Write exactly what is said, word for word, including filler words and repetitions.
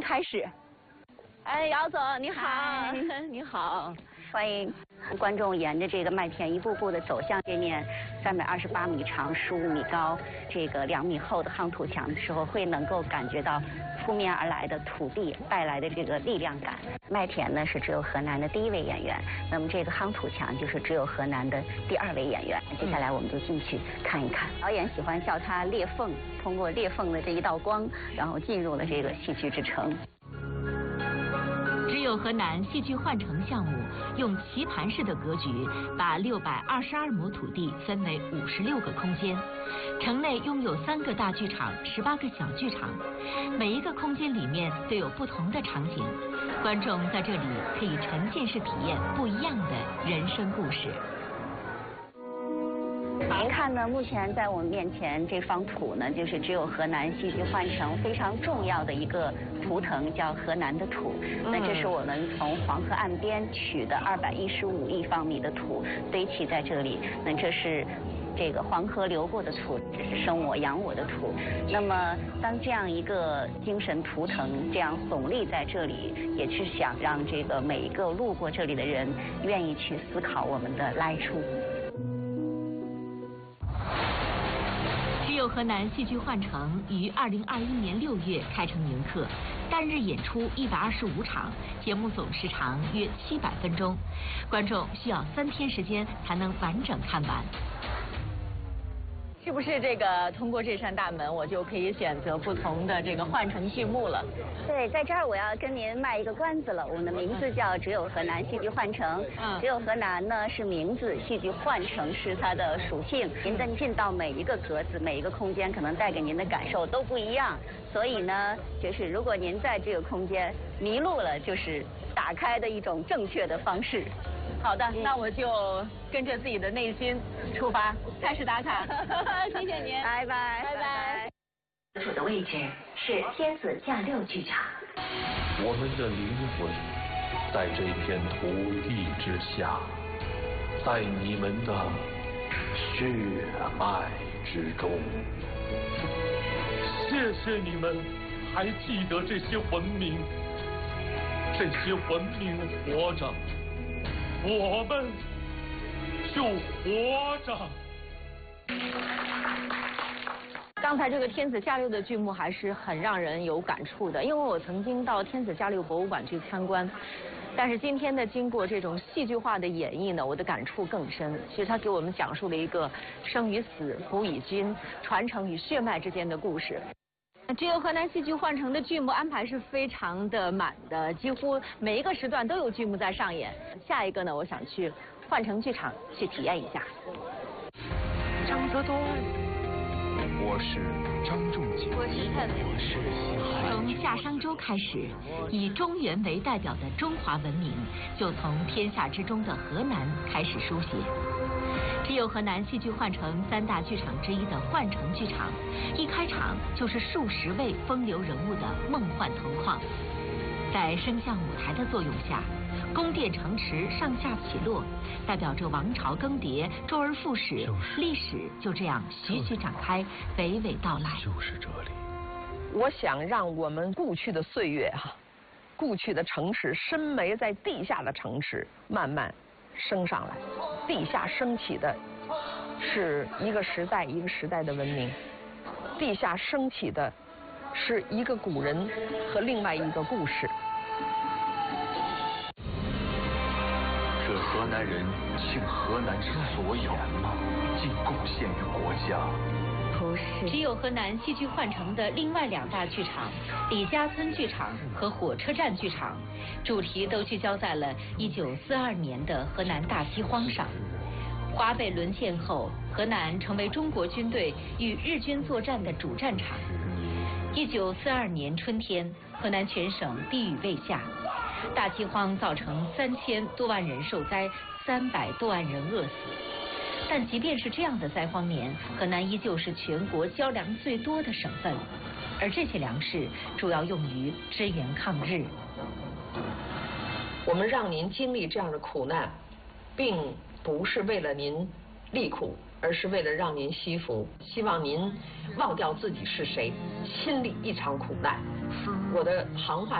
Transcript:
开始。哎，姚总你好，你好，欢迎观众沿着这个麦田一步步的走向这面三百二十八米长、十五米高、这个两米厚的夯土墙的时候，会能够感觉到扑面而来的土地带来的这个力量感。麦田呢是只有河南的第一位演员，那么这个夯土墙就是只有河南的第二位演员。接下来我们就进去看一看。导演喜欢叫它裂缝，通过裂缝的这一道光，然后进入了这个戏剧之城。 只有河南戏剧换城项目用棋盘式的格局，把六百二十二亩土地分为五十六个空间。城内拥有三个大剧场、十八个小剧场，每一个空间里面都有不同的场景，观众在这里可以沉浸式体验不一样的人生故事。 您看呢？目前在我们面前这方土呢，就是只有河南戏剧换城非常重要的一个图腾，叫河南的土。那这是我们从黄河岸边取的二百一十五立方米的土堆砌在这里。那这是这个黄河流过的土，这是生我养我的土。那么当这样一个精神图腾这样耸立在这里，也是想让这个每一个路过这里的人愿意去思考我们的来处。 只有河南戏剧换城于二零二一年六月开城迎客，单日演出一百二十五场，节目总时长约七百分钟，观众需要三天时间才能完整看完。 是不是这个通过这扇大门，我就可以选择不同的这个换城剧目了？ 对，在这儿我要跟您卖一个关子了。我们的名字叫只有河南戏剧换城。嗯，只有河南呢是名字，戏剧换城是它的属性。您的进到每一个格子、每一个空间，可能带给您的感受都不一样。所以呢，就是如果您在这个空间迷路了，就是打开的一种正确的方式。 好的，嗯、那我就跟着自己的内心出发，开始打卡。谢谢您， 拜拜， 拜拜。 所处的位置是天子驾六剧场。 我们的灵魂在这片土地之下，在你们的血脉之中。谢谢你们还记得这些文明，这些文明活着，我们就活着。 刚才这个天子驾六的剧目还是很让人有感触的，因为我曾经到天子驾六博物馆去参观，但是今天呢，经过这种戏剧化的演绎呢，我的感触更深。其实他给我们讲述了一个生与死、古与今、传承与血脉之间的故事。只有河南戏剧换城的剧目安排是非常的满的，几乎每一个时段都有剧目在上演。下一个呢，我想去换城剧场去体验一下。 张择端，我是张仲景， 我是蔡伟，我是从夏商周开始，以中原为代表的中华文明就从天下之中的河南开始书写。只有河南戏剧换城三大剧场之一的换城剧场，一开场就是数十位风流人物的梦幻同框。在升降舞台的作用下，宫殿城池上下起落，代表着王朝更迭，周而复始，历史就这样徐徐展开，娓娓道来。 就是这里。 我想让我们故去的岁月哈、啊，故去的城池，深埋在地下的城池，慢慢升上来。地下升起的是一个时代一个时代的文明，地下升起的是一个古人和另外一个故事。 这河南人倾河南之所有，尽贡献于国家。 不是。只有河南戏剧换城的另外两大剧场李家村剧场和火车站剧场，主题都聚焦在了一九四二年的河南大饥荒上。华北沦陷后，河南成为中国军队与日军作战的主战场。一九四二年春天，河南全省地雨未下，大饥荒造成三千多万人受灾，三百多万人饿死。但即便是这样的灾荒年，河南依旧是全国交粮最多的省份，而这些粮食主要用于支援抗日。 我们让您经历这样的苦难，并不是为了您利苦，而是为了让您惜福。希望您忘掉自己是谁，亲历一场苦难。我的行话